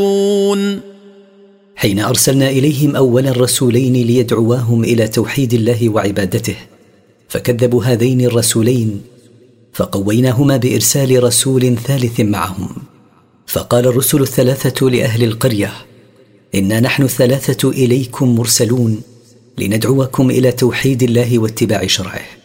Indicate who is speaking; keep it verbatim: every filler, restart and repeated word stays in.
Speaker 1: حين أرسلنا إليهم أولا رسولين ليدعواهم إلى توحيد الله وعبادته، فكذبوا هذين الرسولين، فقويناهما بإرسال رسول ثالث معهم. فقال الرسل الثلاثة لأهل القرية: إنا نحن الثلاثة إليكم مرسلون لندعوكم إلى توحيد الله واتباع شرعه.